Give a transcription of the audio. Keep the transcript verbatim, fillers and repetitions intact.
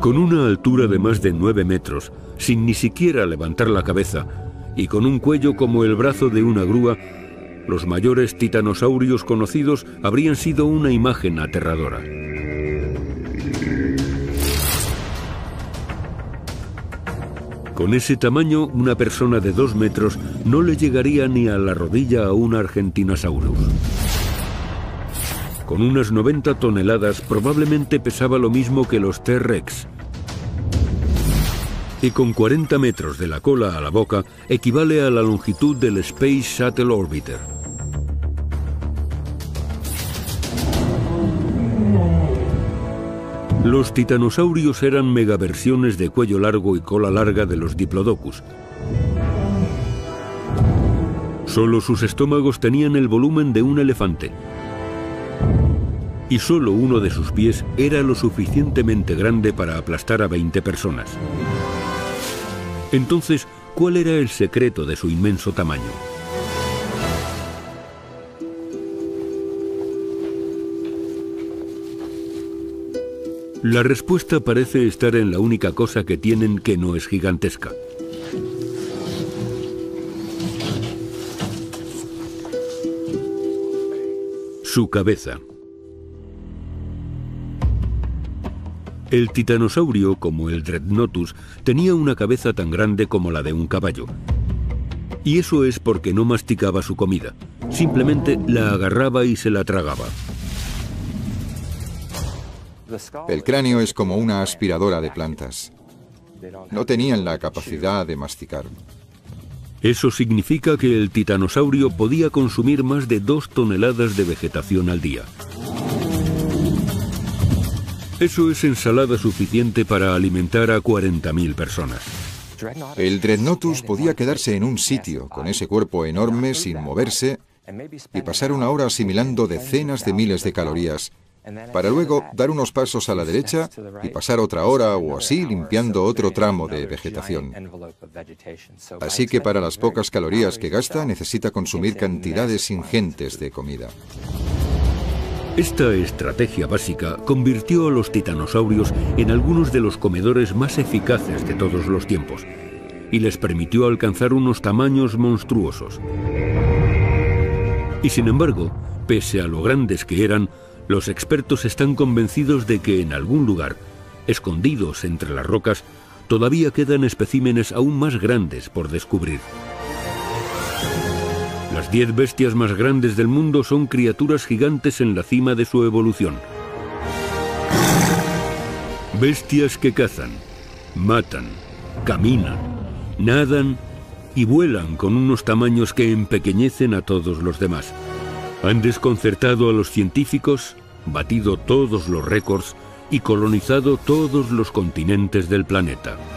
Con una altura de más de nueve metros, sin ni siquiera levantar la cabeza, y con un cuello como el brazo de una grúa, los mayores titanosaurios conocidos habrían sido una imagen aterradora. Con ese tamaño, una persona de dos metros no le llegaría ni a la rodilla a un Argentinosaurus. Con unas noventa toneladas, probablemente pesaba lo mismo que los T-Rex. Y con cuarenta metros de la cola a la boca, equivale a la longitud del Space Shuttle Orbiter. Los titanosaurios eran megaversiones de cuello largo y cola larga de los Diplodocus. Solo sus estómagos tenían el volumen de un elefante. Y solo uno de sus pies era lo suficientemente grande para aplastar a veinte personas. Entonces, ¿cuál era el secreto de su inmenso tamaño? La respuesta parece estar en la única cosa que tienen que no es gigantesca. Su cabeza. El titanosaurio, como el Dreadnoughtus, tenía una cabeza tan grande como la de un caballo. Y eso es porque no masticaba su comida, simplemente la agarraba y se la tragaba. El cráneo es como una aspiradora de plantas. No tenían la capacidad de masticar. Eso significa que el titanosaurio podía consumir más de dos toneladas de vegetación al día. Eso es ensalada suficiente para alimentar a cuarenta mil personas. El Dreadnoughtus podía quedarse en un sitio, con ese cuerpo enorme, sin moverse, y pasar una hora asimilando decenas de miles de calorías, para luego dar unos pasos a la derecha y pasar otra hora o así limpiando otro tramo de vegetación. Así que para las pocas calorías que gasta, necesita consumir cantidades ingentes de comida. Esta estrategia básica convirtió a los titanosaurios en algunos de los comedores más eficaces de todos los tiempos y les permitió alcanzar unos tamaños monstruosos. Y sin embargo, pese a lo grandes que eran, los expertos están convencidos de que en algún lugar, escondidos entre las rocas, todavía quedan especímenes aún más grandes por descubrir. Las diez bestias más grandes del mundo son criaturas gigantes en la cima de su evolución. Bestias que cazan, matan, caminan, nadan y vuelan con unos tamaños que empequeñecen a todos los demás. Han desconcertado a los científicos, batido todos los récords y colonizado todos los continentes del planeta.